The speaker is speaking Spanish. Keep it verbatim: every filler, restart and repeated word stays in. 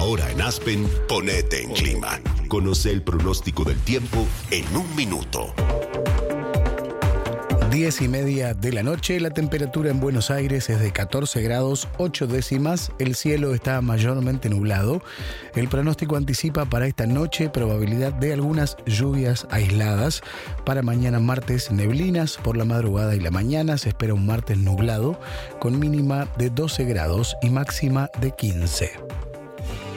Ahora en Aspen, ponete en clima. Conoce el pronóstico del tiempo en un minuto. Diez y media de la noche, la temperatura en Buenos Aires es de catorce grados ocho décimas, el cielo está mayormente nublado. El pronóstico anticipa para esta noche probabilidad de algunas lluvias aisladas. Para mañana martes, neblinas por la madrugada y la mañana. Se espera un martes nublado con mínima de doce grados y máxima de quince.